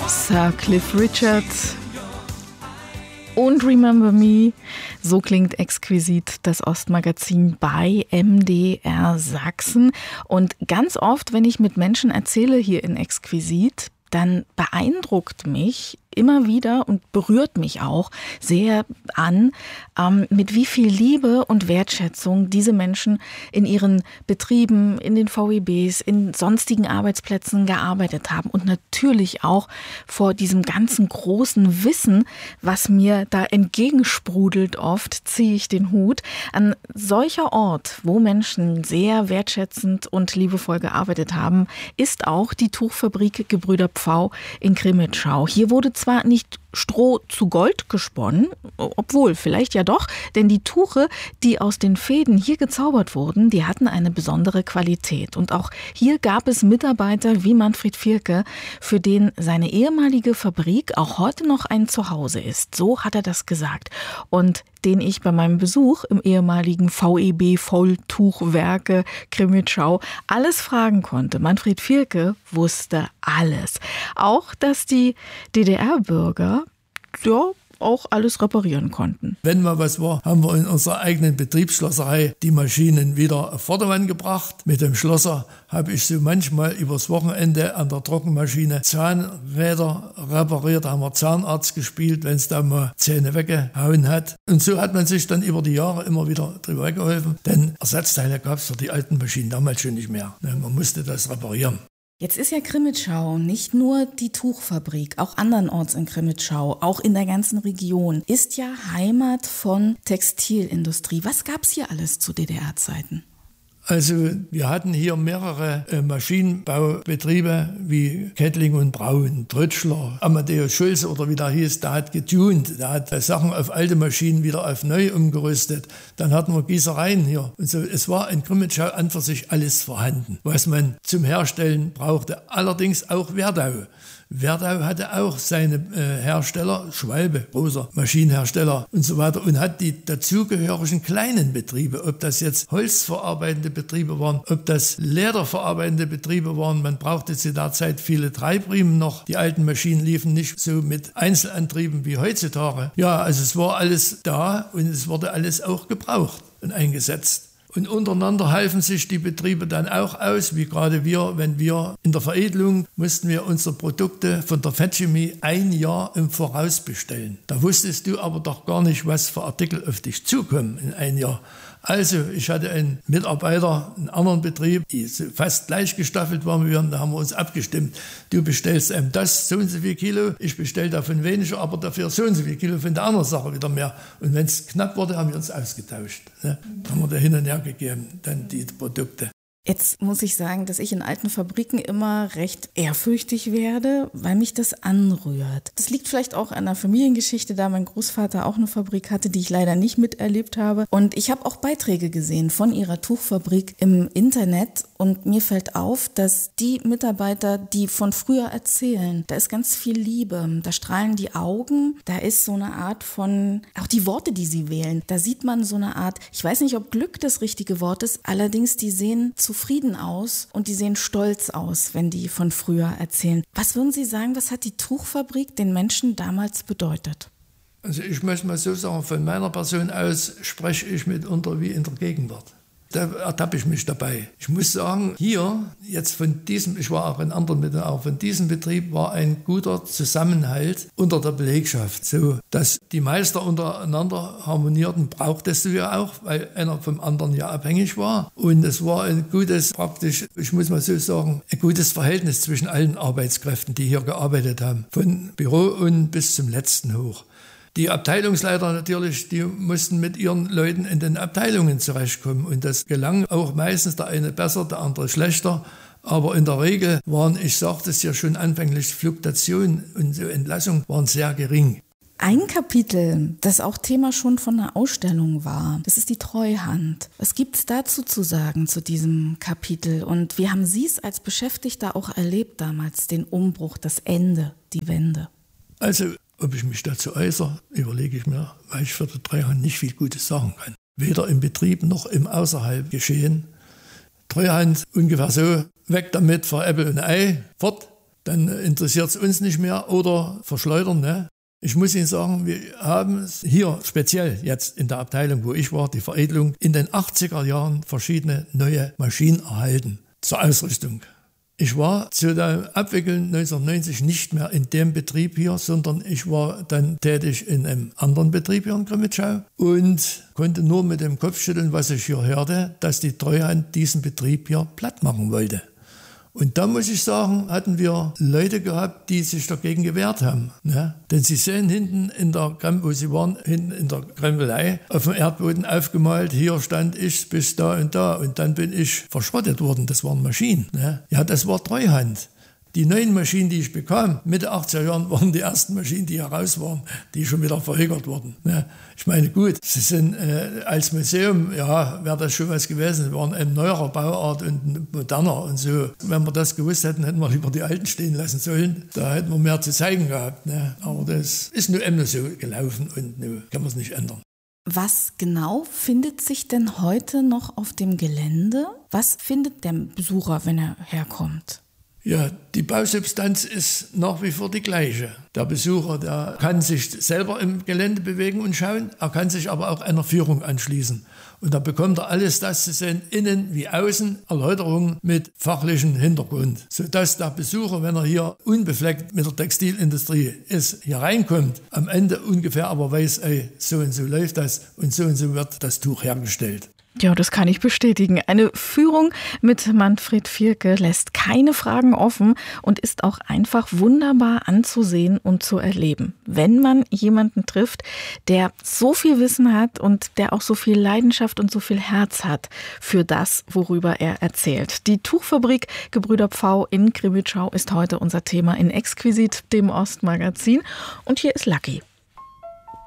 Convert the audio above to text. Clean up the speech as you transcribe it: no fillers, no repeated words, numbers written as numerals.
Sir Cliff Richard und Remember Me. So klingt exquisit das Ostmagazin bei MDR Sachsen. Und ganz oft, wenn ich mit Menschen erzähle hier in Exquisit, dann beeindruckt mich immer wieder und berührt mich auch sehr an, mit wie viel Liebe und Wertschätzung diese Menschen in ihren Betrieben, in den VEBs, in sonstigen Arbeitsplätzen gearbeitet haben. Und natürlich auch vor diesem ganzen großen Wissen, was mir da entgegensprudelt oft, ziehe ich den Hut. An solcher Ort, wo Menschen sehr wertschätzend und liebevoll gearbeitet haben, ist auch die Tuchfabrik Gebrüder Pfau in Crimmitschau. Hier wurde zwar nicht Stroh zu Gold gesponnen, obwohl vielleicht ja doch, denn die Tuche, die aus den Fäden hier gezaubert wurden, die hatten eine besondere Qualität. Und auch hier gab es Mitarbeiter wie Manfred Vierke, für den seine ehemalige Fabrik auch heute noch ein Zuhause ist. So hat er das gesagt. Und den ich bei meinem Besuch im ehemaligen VEB Volltuchwerke Crimmitschau alles fragen konnte. Manfred Vierke wusste alles. Auch, dass die DDR-Bürger auch alles reparieren konnten. Wenn mal was war, haben wir in unserer eigenen Betriebsschlosserei die Maschinen wieder auf Vordermann gebracht. Mit dem Schlosser habe ich so manchmal übers Wochenende an der Trockenmaschine Zahnräder repariert, da haben wir Zahnarzt gespielt, wenn es da mal Zähne weggehauen hat. Und so hat man sich dann über die Jahre immer wieder drüber weggeholfen, denn Ersatzteile gab es für die alten Maschinen damals schon nicht mehr. Man musste das reparieren. Jetzt ist ja Crimmitschau nicht nur die Tuchfabrik, auch andernorts in Crimmitschau, auch in der ganzen Region, ist ja Heimat von Textilindustrie. Was gab's hier alles zu DDR-Zeiten? Also wir hatten hier mehrere Maschinenbaubetriebe wie Kettling und Braun, Trötschler, Amadeus Schulze oder wie der hieß, der hat getunt, der hat Sachen auf alte Maschinen wieder auf neu umgerüstet. Dann hatten wir Gießereien hier. Und so, es war in Crimmitschau an für sich alles vorhanden, was man zum Herstellen brauchte. Allerdings auch Werdau. Werdau hatte auch seine Hersteller, Schwalbe, großer Maschinenhersteller und so weiter, und hat die dazugehörigen kleinen Betriebe, ob das jetzt holzverarbeitende Betriebe waren, ob das lederverarbeitende Betriebe waren. Man brauchte zu der Zeit viele Treibriemen noch. Die alten Maschinen liefen nicht so mit Einzelantrieben wie heutzutage. Ja, also es war alles da und es wurde alles auch gebraucht und eingesetzt. Und untereinander halfen sich die Betriebe dann auch aus, wie gerade wir, wenn wir in der Veredelung mussten wir unsere Produkte von der Fettchemie ein Jahr im Voraus bestellen. Da wusstest du aber doch gar nicht, was für Artikel auf dich zukommen in ein Jahr. Also ich hatte einen Mitarbeiter, einen anderen Betrieb, die fast gleich gestaffelt waren wie wir, da haben wir uns abgestimmt. Du bestellst das so und so viel Kilo, ich bestelle davon weniger, aber dafür so und so viel Kilo von der anderen Sache wieder mehr. Und wenn es knapp wurde, haben wir uns ausgetauscht. Ne? Da haben wir da hin und her gegeben, dann die Produkte. Jetzt muss ich sagen, dass ich in alten Fabriken immer recht ehrfürchtig werde, weil mich das anrührt. Das liegt vielleicht auch an der Familiengeschichte, da mein Großvater auch eine Fabrik hatte, die ich leider nicht miterlebt habe. Und ich habe auch Beiträge gesehen von ihrer Tuchfabrik im Internet. Und mir fällt auf, dass die Mitarbeiter, die von früher erzählen, da ist ganz viel Liebe, da strahlen die Augen, da ist so eine Art von, auch die Worte, die sie wählen, da sieht man so eine Art, ich weiß nicht, ob Glück das richtige Wort ist, allerdings die sehen zufrieden aus und die sehen stolz aus, wenn die von früher erzählen. Was würden Sie sagen, was hat die Tuchfabrik den Menschen damals bedeutet? Also ich muss mal so sagen, von meiner Person aus spreche ich mitunter wie in der Gegenwart. Da ertappe ich mich dabei. Ich muss sagen, hier, jetzt von diesem, ich war auch in anderen Betrieben, auch von diesem Betrieb war ein guter Zusammenhalt unter der Belegschaft. So, dass die Meister untereinander harmonierten, brauchtest du ja auch, weil einer vom anderen ja abhängig war. Und es war ein gutes, praktisch, ich muss mal so sagen, ein gutes Verhältnis zwischen allen Arbeitskräften, die hier gearbeitet haben. Von Büro und bis zum letzten hoch. Die Abteilungsleiter natürlich, die mussten mit ihren Leuten in den Abteilungen zurechtkommen. Und das gelang auch meistens, der eine besser, der andere schlechter. Aber in der Regel waren, ich sagte es ja schon anfänglich, Fluktuationen und so Entlassungen waren sehr gering. Ein Kapitel, das auch Thema schon von einer Ausstellung war, das ist die Treuhand. Was gibt es dazu zu sagen zu diesem Kapitel? Und wie haben Sie es als Beschäftigter auch erlebt damals, den Umbruch, das Ende, die Wende? Also, ob ich mich dazu äußere, überlege ich mir, weil ich für die Treuhand nicht viel Gutes sagen kann. Weder im Betrieb noch im Außerhalb geschehen. Treuhand ungefähr so, weg damit für Äpfel und Ei, fort. dann interessiert es uns nicht mehr oder verschleudern. Ne? Ich muss Ihnen sagen, wir haben hier speziell jetzt in der Abteilung, wo ich war, die Veredelung, in den 80er Jahren verschiedene neue Maschinen erhalten zur Ausrüstung. Ich war zu der Abwicklung 1990 nicht mehr in dem Betrieb hier, sondern ich war dann tätig in einem anderen Betrieb hier in Grimmitschau und konnte nur mit dem Kopf schütteln, was ich hier hörte, dass die Treuhand diesen Betrieb hier platt machen wollte. Und da muss ich sagen, hatten wir Leute gehabt, die sich dagegen gewehrt haben. Ne? Denn Sie sehen hinten in der wo Sie waren, hinten in der Krempelei auf dem Erdboden aufgemalt, hier stand ich bis da und dann bin ich verschrottet worden. Das waren Maschinen. Ne? Ja, das war Treuhand. Die neuen Maschinen, die ich bekam, Mitte 80er Jahren, waren die ersten Maschinen, die heraus waren, die schon wieder verhökert wurden. Ich meine, gut, sie sind als Museum, ja, wäre das schon was gewesen. Sie waren ein neuerer Bauart und moderner und so. Wenn wir das gewusst hätten, hätten wir lieber die alten stehen lassen sollen. Da hätten wir mehr zu zeigen gehabt. Ne? Aber das ist nur immer so gelaufen und nun kann man es nicht ändern. Was genau findet sich denn heute noch auf dem Gelände? Was findet der Besucher, wenn er herkommt? Ja, die Bausubstanz ist nach wie vor die gleiche. Der Besucher, der kann sich selber im Gelände bewegen und schauen, er kann sich aber auch einer Führung anschließen. Und da bekommt er alles das zu sehen, innen wie außen, Erläuterungen mit fachlichem Hintergrund. Sodass der Besucher, wenn er hier unbefleckt mit der Textilindustrie ist, hier reinkommt, am Ende ungefähr aber weiß, ey, so und so läuft das und so wird das Tuch hergestellt. Ja, das kann ich bestätigen. Eine Führung mit Manfred Vierke lässt keine Fragen offen und ist auch einfach wunderbar anzusehen und zu erleben. Wenn man jemanden trifft, der so viel Wissen hat und der auch so viel Leidenschaft und so viel Herz hat für das, worüber er erzählt. Die Tuchfabrik Gebrüder Pfau in Grimmitschau ist heute unser Thema in Exquisit, dem Ostmagazin. Und hier ist Lucky.